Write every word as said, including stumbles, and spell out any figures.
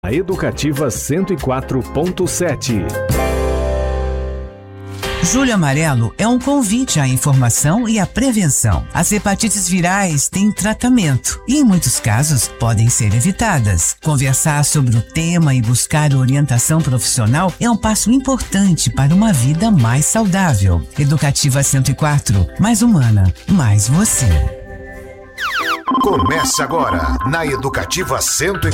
A Educativa cento e quatro ponto sete. Julho Amarelo é um convite à informação e à prevenção. As hepatites virais têm tratamento e, em muitos casos, podem ser evitadas. Conversar sobre o tema e buscar orientação profissional é um passo importante para uma vida mais saudável. Educativa cento e quatro, mais humana, mais você. Começa agora na Educativa cento e quatro.